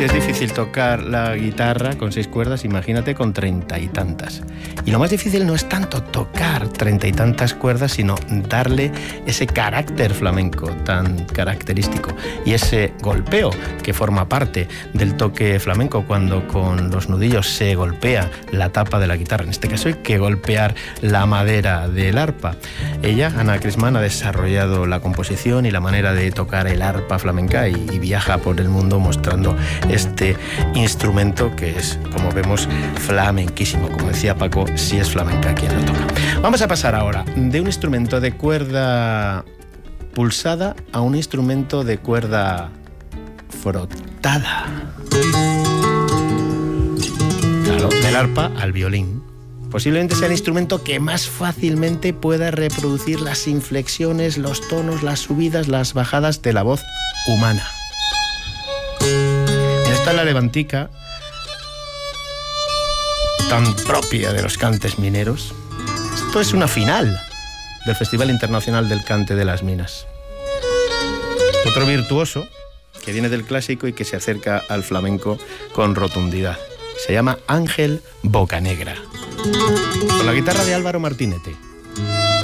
Si es difícil tocar la guitarra con 6 cuerdas, imagínate con 30 y tantas. Y lo más difícil no es tanto tocar 30 y tantas cuerdas, sino darle ese carácter flamenco tan característico y ese golpeo que forma parte del toque flamenco cuando con los nudillos se golpea la tapa de la guitarra. En este caso hay que golpear la madera del arpa. Ella, Ana Crisman, ha desarrollado la composición y la manera de tocar el arpa flamenca y viaja por el mundo mostrando este instrumento que es, como vemos, flamenquísimo. Como decía Paco, sí es flamenca quien lo toca. Vamos a pasar ahora de un instrumento de cuerda pulsada a un instrumento de cuerda frotada. Claro, del arpa al violín. Posiblemente sea el instrumento que más fácilmente pueda reproducir las inflexiones, los tonos, las subidas, las bajadas de la voz humana. Esta es la levantica, tan propia de los cantes mineros. Esto es una final del Festival Internacional del Cante de las Minas. Otro virtuoso que viene del clásico y que se acerca al flamenco con rotundidad. Se llama Ángel Bocanegra. Con la guitarra de Álvaro Martínete.